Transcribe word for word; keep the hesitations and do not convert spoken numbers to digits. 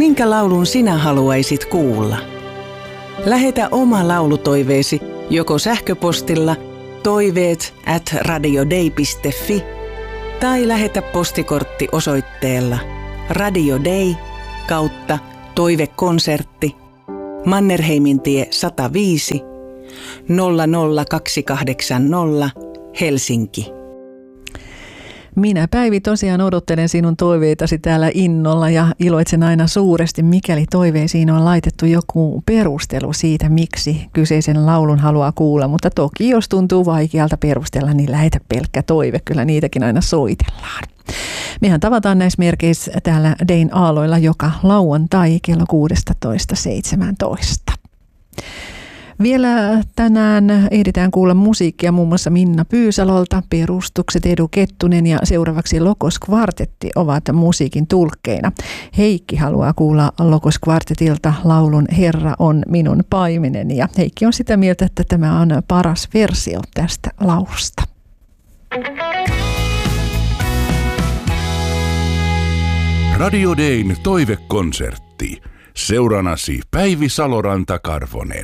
Minkä laulun sinä haluaisit kuulla? Lähetä oma laulutoiveesi joko sähköpostilla toiveet at radiodei piste fi tai lähetä postikortti osoitteella Radio Dei kautta toivekonsertti Mannerheimintie sata viisi nolla nolla kaksi kahdeksan nolla Helsinki. Minä Päivi tosiaan odottelen sinun toiveitasi täällä innolla ja iloitsen aina suuresti, mikäli toiveisiin on laitettu joku perustelu siitä, miksi kyseisen laulun haluaa kuulla. Mutta toki jos tuntuu vaikealta perustella, niin lähetä pelkkä toive. Kyllä niitäkin aina soitellaan. Mehän tavataan näissä merkeissä täällä Dein aaloilla joka lauantai kello kuusitoista seitsemäntoista. Vielä tänään ehditään kuulla musiikkia muun muassa Minna Pyysalolta, perustukset Edu Kettunen ja seuraavaksi Lokos Kvartetti ovat musiikin tulkkeina. Heikki haluaa kuulla Lokos Kvartetilta laulun Herra on minun paimenen ja Heikki on sitä mieltä, että tämä on paras versio tästä laulusta. Radio Dein toivekonsertti. Seuranasi Päivi Saloranta-Karvonen.